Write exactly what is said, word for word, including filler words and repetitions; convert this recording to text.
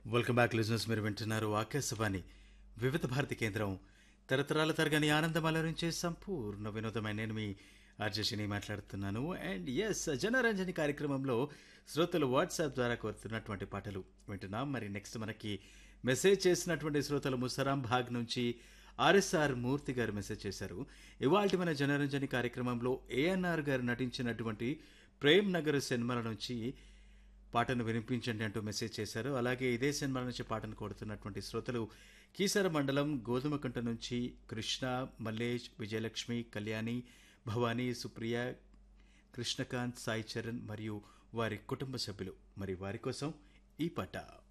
Welcome back listeners. మీరు వింటున్నారు ఆకాశవాణి వివిధ భారతి కేంద్రం. తరతరాల తరగని ఆనందం అలరించే సంపూర్ణ వినోదమైన నేను మీ ఆర్జేషిని మాట్లాడుతున్నాను. అండ్ ఎస్, జనరంజని కార్యక్రమంలో శ్రోతలు వాట్సాప్ ద్వారా కోరుతున్నటువంటి పాటలు వింటున్నాం. మరి నెక్స్ట్ మనకి మెసేజ్ చేసినటువంటి శ్రోతలు ముసరాం భాగ్ నుంచి ఆర్ఎస్ఆర్ మూర్తి గారు మెసేజ్ చేశారు. ఇవాళ మన జనరంజని కార్యక్రమంలో ఏఎన్ఆర్ గారు నటించినటువంటి ప్రేమ్ నగర్ సినిమాల నుంచి పాటను వినిపించండి అంటూ మెసేజ్ చేశారు. అలాగే ఇదే సినిమా నుంచి పాటను కోరుతున్నటువంటి శ్రోతలు కీసర మండలం గోధుమకుంట నుంచి కృష్ణ, మల్లేష్, విజయలక్ష్మి, కళ్యాణి, భవానీ, సుప్రియ, కృష్ణకాంత్, సాయి చరణ్ మరియు వారి కుటుంబ సభ్యులు. మరి వారి కోసం ఈ పాట.